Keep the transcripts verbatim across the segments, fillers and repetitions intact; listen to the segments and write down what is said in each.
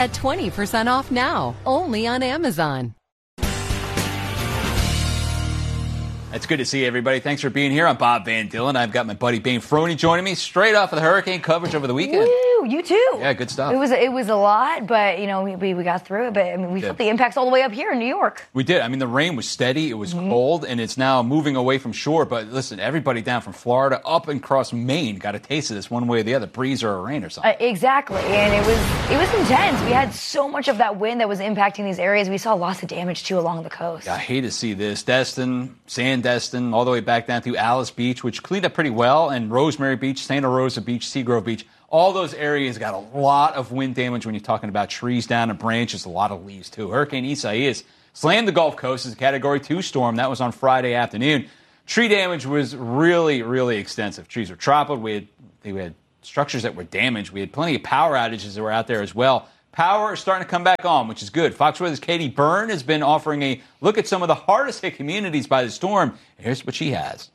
Get twenty percent off now, only on Amazon. It's good to see everybody. Thanks for being here. I'm Bob Van Dillen. I've got my buddy Bane Froney joining me straight off of the hurricane coverage over the weekend. Woo, you too. Yeah, good stuff. It was it was a lot, but you know we, we got through it. But I mean, we Good. felt the impacts all the way up here in New York. We did. I mean, the rain was steady. It was mm-hmm. cold, and it's now moving away from shore. But listen, everybody down from Florida up and across Maine got a taste of this one way or the other, breeze or rain or something. Uh, exactly, and it was it was intense. We had so much of that wind that was impacting these areas. We saw lots of damage too along the coast. I hate to see this. Destin, Sandestin, all the way back down through Alice Beach, which cleaned up pretty well, and Rosemary Beach, Santa Rosa Beach, Seagrove Beach. All those areas got a lot of wind damage when you're talking about trees down and branches, a lot of leaves too. Hurricane Isaias slammed the Gulf Coast as a Category two storm. That was on Friday afternoon. Tree damage was really, really extensive. Trees were toppled. We had, we had structures that were damaged. We had plenty of power outages that were out there as well. Power is starting to come back on, which is good. Fox Weather's Katie Byrne has been offering a look at some of the hardest hit communities by the storm. Here's what she has.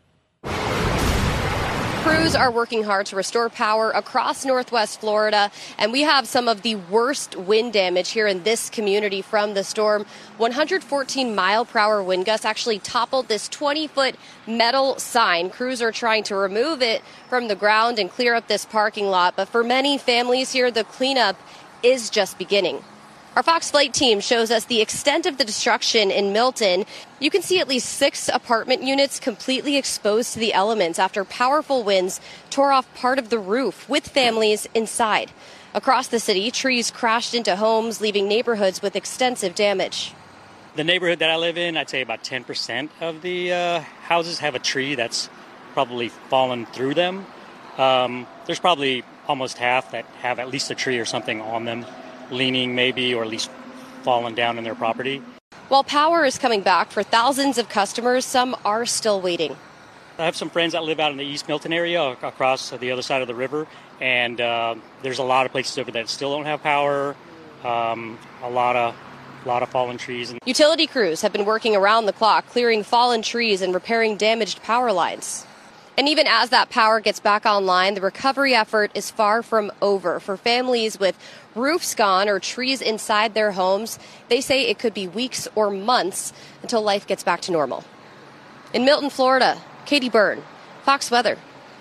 Crews are working hard to restore power across Northwest Florida, and we have some of the worst wind damage here in this community from the storm. one hundred fourteen mile per hour wind gusts actually toppled this twenty foot metal sign. Crews are trying to remove it from the ground and clear up this parking lot, but for many families here, the cleanup is just beginning. Our Fox Flight team shows us the extent of the destruction in Milton. You can see at least six apartment units completely exposed to the elements after powerful winds tore off part of the roof with families inside. Across the city, trees crashed into homes, leaving neighborhoods with extensive damage. The neighborhood that I live in, I'd say about ten percent of the uh, houses have a tree that's probably fallen through them. Um, there's probably almost half that have at least a tree or something on them, leaning maybe, or at least fallen down in their property. While power is coming back for thousands of customers, some are still waiting. I have some friends that live out in the East Milton area across the other side of the river, and uh, there's a lot of places over there that still don't have power, um, a lot of a lot of fallen trees. Utility crews have been working around the clock, clearing fallen trees and repairing damaged power lines. And even as that power gets back online, the recovery effort is far from over. For families with roofs gone or trees inside their homes, they say it could be weeks or months until life gets back to normal. In Milton, Florida, Katie Byrne, Fox Weather.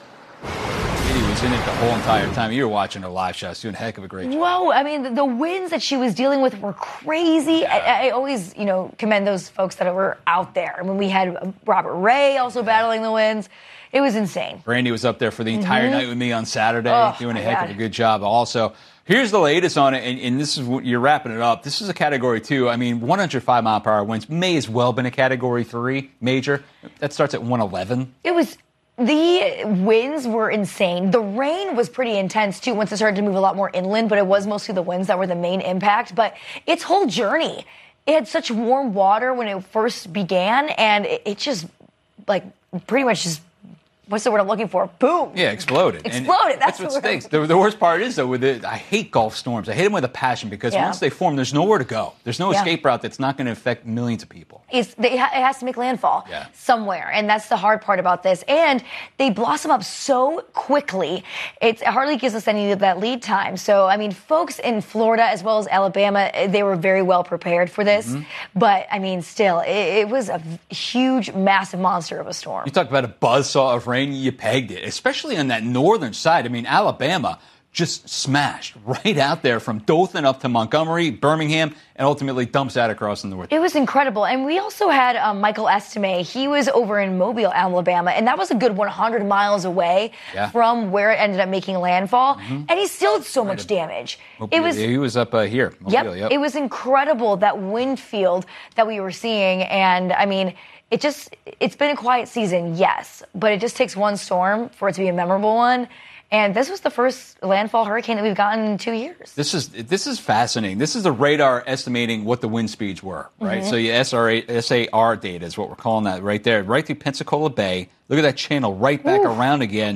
Katie was in it the whole entire time. You were watching her live show. She's doing a heck of a great job. Whoa, I mean, the, the winds that she was dealing with were crazy. Yeah. I, I always, you know, commend those folks that were out there. I mean, we had Robert Ray also battling the winds. It was insane. Brandy was up there for the entire mm-hmm. night with me on Saturday, oh, doing a heck God. of a good job. Also, here's the latest on it, and, and this is what you're wrapping it up. This is a Category two. I mean, one hundred five mile per hour winds may as well have been a Category three major. That starts at one eleven. It was. The winds were insane. The rain was pretty intense, too, once it started to move a lot more inland, but it was mostly the winds that were the main impact. But its whole journey, it had such warm water when it first began, and it, it just, like, pretty much just, what's the word I'm looking for? Boom. Yeah, exploded. Exploded. And that's, that's what what stinks. The, the worst part is, though, with it, I hate Gulf storms. I hate them with a passion because yeah. once they form, there's nowhere to go. There's no yeah. escape route that's not going to affect millions of people. It's, they, it has to make landfall yeah. somewhere, and that's the hard part about this. And they blossom up so quickly, it's, it hardly gives us any of that lead time. So, I mean, folks in Florida as well as Alabama, they were very well prepared for this. Mm-hmm. But, I mean, still, it, it was a huge, massive monster of a storm. You talk about a buzzsaw of rain, you pegged it, especially on that northern side. I mean, Alabama just smashed right out there from Dothan up to Montgomery, Birmingham, and ultimately dumps out across the north. It was incredible. And we also had um, Michael Estime. He was over in Mobile, Alabama, and that was a good one hundred miles away yeah. from where it ended up making landfall. Mm-hmm. And he still had so right much damage. Mobile, it was, he was up uh, here. Mobile, yep, yep. It was incredible, that wind field that we were seeing. And, I mean, it just, it's been a quiet season, yes, but it just takes one storm for it to be a memorable one. And this was the first landfall hurricane that we've gotten in two years. This is this is fascinating. This is the radar estimating what the wind speeds were, right? Mm-hmm. So your S A R data is what we're calling that right there, right through Pensacola Bay. Look at that channel right back Oof. around again.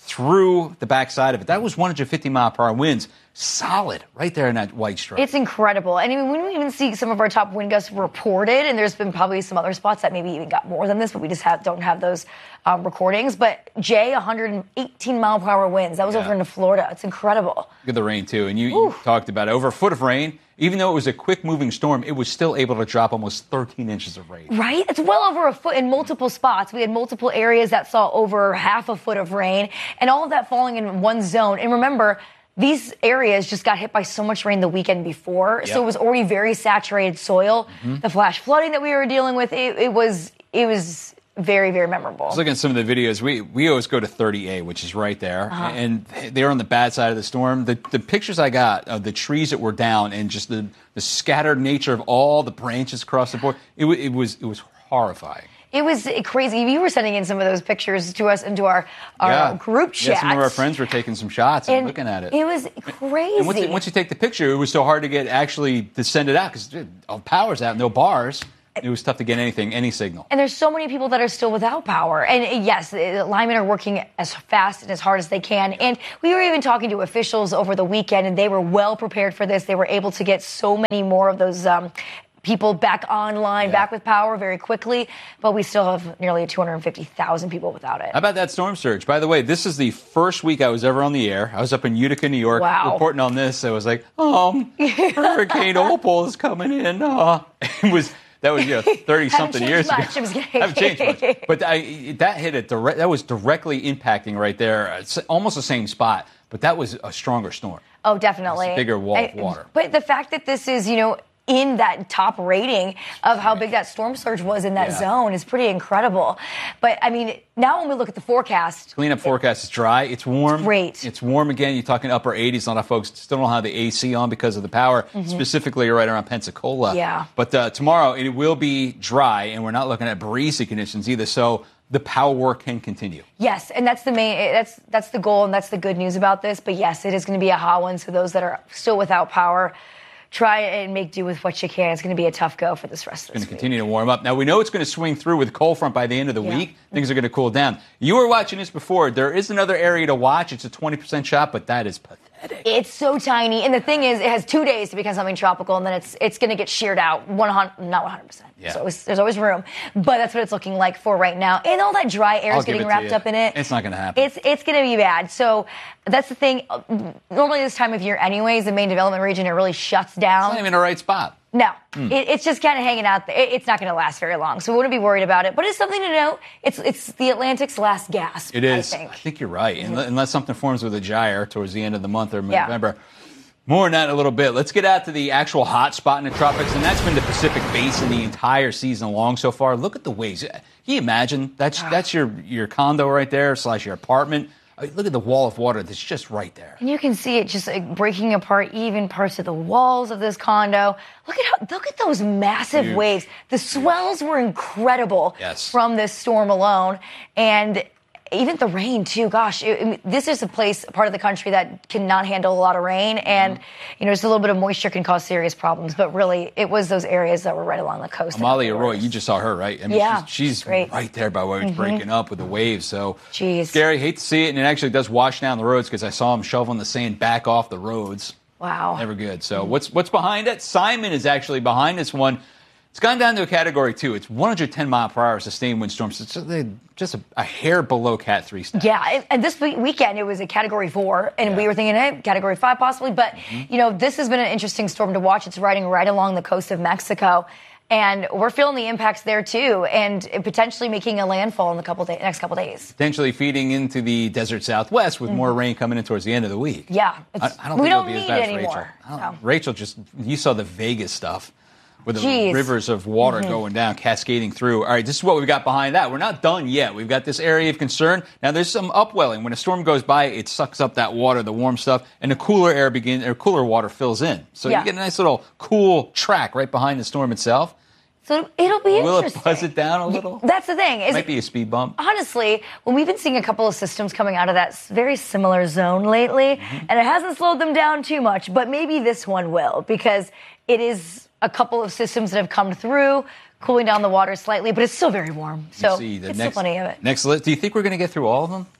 through the backside of it. That was one hundred fifty mile per hour winds. Solid right there in that white stripe. It's incredible. And I mean, we don't even see some of our top wind gusts reported, and there's been probably some other spots that maybe even got more than this, but we just have, don't have those um, recordings. But Jay, one hundred eighteen mile per hour winds. That was yeah. over into Florida. It's incredible. Look at the rain, too. And you, you talked about it. Over a foot of rain. Even though it was a quick-moving storm, it was still able to drop almost thirteen inches of rain. Right? It's well over a foot in multiple spots. We had multiple areas that saw over half a foot of rain, and all of that falling in one zone. And remember, these areas just got hit by so much rain the weekend before, yep. so it was already very saturated soil. Mm-hmm. The flash flooding that we were dealing with, it, it was it was very, very memorable. I was looking at some of the videos. We we always go to thirty A, which is right there, uh-huh. and they're on the bad side of the storm. The the pictures I got of the trees that were down and just the, the scattered nature of all the branches across the board, it, it was it was horrifying. It was crazy. You were sending in some of those pictures to us into our, our yeah. group chat. Yeah, some of our friends were taking some shots and, and looking at it. It was crazy. And once, you, once you take the picture, it was so hard to get actually to send it out because all power's out, no bars. It was tough to get anything, any signal. And there's so many people that are still without power. And yes, the linemen are working as fast and as hard as they can. And we were even talking to officials over the weekend, and they were well prepared for this. They were able to get so many more of those um, people back online, yeah. back with power very quickly. But we still have nearly two hundred fifty thousand people without it. How about that storm surge? By the way, this is the first week I was ever on the air. I was up in Utica, New York, wow. reporting on this. I was like, um, Hurricane Opal is coming in. Uh, it was... That was, you know, thirty-something years much. ago. I was Haven't changed much. But I, that hit it direct. That was directly impacting right there. It's almost the same spot, but that was a stronger storm. Oh, definitely. It's a bigger wall I, of water. But the fact that this is, you know, in that top rating of how big that storm surge was in that yeah. zone is pretty incredible. But, I mean, now when we look at the forecast. Cleanup forecast is dry. It's warm. Great. It's warm again. You're talking upper eighties. A lot of folks still don't have the A C on because of the power, mm-hmm. specifically right around Pensacola. Yeah. But uh, tomorrow it will be dry, and we're not looking at breezy conditions either. So the power work can continue. Yes, and that's the main, that's that's the goal, and that's the good news about this. But yes, it is going to be a hot one. So those that are still without power, try and make do with what you can. It's going to be a tough go for this rest of this week. It's going to continue to warm up. Now, we know it's going to swing through with cold front by the end of the yeah. week. Things are going to cool down. You were watching this before. There is another area to watch. It's a twenty percent shot, but that is pathetic. It's so tiny. And the thing is, it has two days to become something tropical, and then it's it's going to get sheared out. one hundred, not one hundred percent. Yeah. So it's, there's always room. But that's what it's looking like for right now. And all that dry air is getting wrapped up in it. It's not going to happen. It's, it's going to be bad. So that's the thing. Normally this time of year anyways, the main development region, it really shuts down. It's not even the right spot. No, mm. it, it's just kind of hanging out there. It, it's not going to last very long, so we wouldn't be worried about it. But it's something to note. It's it's the Atlantic's last gasp. It is. I think, I think you're right. Mm-hmm. Unless something forms with a gyre towards the end of the month or yeah. November. More on that in a little bit. Let's get out to the actual hot spot in the tropics, and that's been the Pacific Basin the entire season long so far. Look at the waves. Can you imagine? That's that's your your condo right there slash your apartment. I mean, look at the wall of water that's just right there. And you can see it just like breaking apart even parts of the walls of this condo. Look at how, look at those massive Huge. waves. The swells were incredible yes. from this storm alone. And even the rain, too. Gosh, it, I mean, this is a place, part of the country that cannot handle a lot of rain. And, mm-hmm. you know, just a little bit of moisture can cause serious problems. But really, it was those areas that were right along the coast. Amalia Roy, you just saw her, right? I mean, yeah. She's, she's right there by where it's mm-hmm. breaking up with the waves. So, Jeez. Scary. Hate to see it. And it actually does wash down the roads because I saw them shoveling the sand back off the roads. Wow. Never good. So, mm-hmm. what's what's behind it? Simon is actually behind this one. It's gone down to a Category two. It's one hundred ten mile per hour sustained windstorms. It's just a, just a, a hair below Cat three status. Yeah, and this weekend it was a Category four, and yeah. we were thinking, hey, Category five possibly. But, mm-hmm. you know, this has been an interesting storm to watch. It's riding right along the coast of Mexico, and we're feeling the impacts there, too, and potentially making a landfall in the couple day, next couple days. Potentially feeding into the desert Southwest with mm-hmm. more rain coming in towards the end of the week. Yeah. I, I don't we think don't it'll be need as bad it as anymore. Rachel. No. Rachel just, you saw the Vegas stuff. With the Jeez. rivers of water mm-hmm. going down, cascading through. All right, this is what we've got behind that. We're not done yet. We've got this area of concern. Now, there's some upwelling. When a storm goes by, it sucks up that water, the warm stuff, and the cooler air begins, or cooler water fills in. So yeah. you get a nice little cool track right behind the storm itself. So it'll be Will interesting. Will it buzz it down a little? That's the thing. It might be a speed bump. Honestly, when we've been seeing a couple of systems coming out of that very similar zone lately, mm-hmm. and it hasn't slowed them down too much, but maybe this one will, because it is a couple of systems that have come through, cooling down the water slightly, but it's still very warm. So see the it's next, still plenty of it. Next list. Do you think we're going to get through all of them?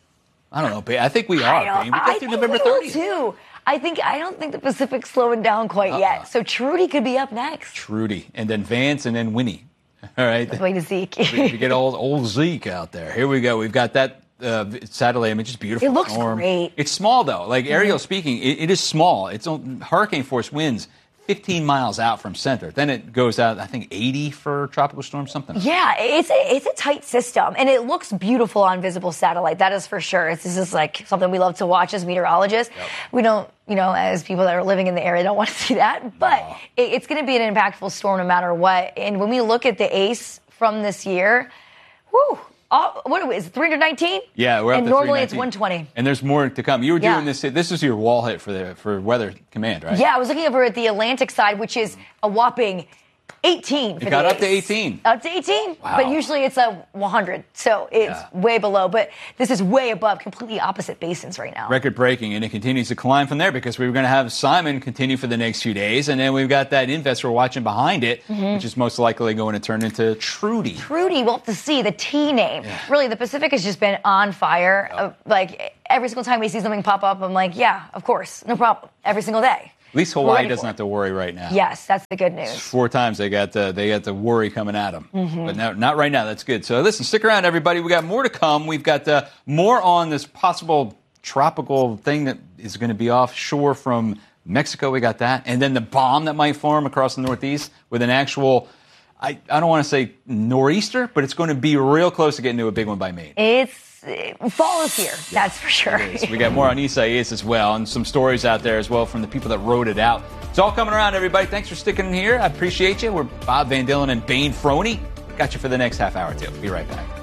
I don't know, Bane. I think we are, I, Bane. We I get through think November we will thirtieth. too. I think I don't think the Pacific's slowing down quite Uh-uh. yet. So Trudy could be up next. Trudy, and then Vance, and then Winnie. All right. Wait to Zeke. You get old old Zeke out there. Here we go. We've got that uh, satellite image. It's beautiful. It looks storm. great. It's small though. Like aerial speaking, it, it is small. It's on, hurricane force winds fifteen miles out from center. Then it goes out, I think, eighty for tropical storm, something. Yeah, it's a, it's a tight system, and it looks beautiful on visible satellite. That is for sure. It's, this is like something we love to watch as meteorologists. Yep. We don't, you know, as people that are living in the area, don't want to see that. But no. it, it's going to be an impactful storm no matter what. And when we look at the A C E from this year, whoo. Oh, what is it, three nineteen? Yeah, we're up and to normally it's one twenty. And there's more to come. You were yeah. doing this. This is your wall hit for the for Weather Command, right? Yeah, I was looking over at the Atlantic side, which is a whopping eighteen. For it got the up to eighteen. Up to eighteen, wow. But usually it's a one hundred, so it's yeah. way below. But this is way above, completely opposite basins right now. Record breaking, and it continues to climb from there because we were going to have Simon continue for the next few days, and then we've got that invest we're watching behind it, mm-hmm. which is most likely going to turn into Trudy. Trudy, we'll have to see the T name. Yeah. Really, the Pacific has just been on fire. Oh. Uh, like every single time we see something pop up, I'm like, yeah, of course, no problem. Every single day. At least Hawaii doesn't have to worry right now. Yes, that's the good news. Four times they got the, they got the worry coming at them. Mm-hmm. But now, not right now. That's good. So listen, stick around, everybody. We got more to come. We've got uh, more on this possible tropical thing that is going to be offshore from Mexico. We got that. And then the bomb that might form across the Northeast with an actual, I, I don't want to say nor'easter, but it's going to be real close to getting to a big one by Maine. It's fall is here, yeah, that's for sure. We got more on Isaias as well, and some stories out there as well from the people that wrote it out. It's all coming around, everybody. Thanks for sticking in here. I appreciate you. We're Bob Van Dillen and Bane Froney. Got you for the next half hour, too. Be right back.